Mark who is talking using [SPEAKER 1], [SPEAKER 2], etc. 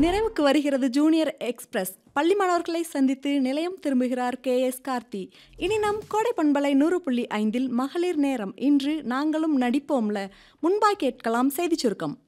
[SPEAKER 1] நிறைவுக்கு வருகிறது junior express. பள்ளி மாணவர்களை சந்தித்து நிலையம் திரும்புகிறார் KS கார்த்தி. இனி நம் கோடை பண்பலை 100.5 மகளிர் நேரம். இன்று நாங்களும் நடிப்போம்ல. முன்பாய் கேட்கலாம் செய்தி சுருக்கம்.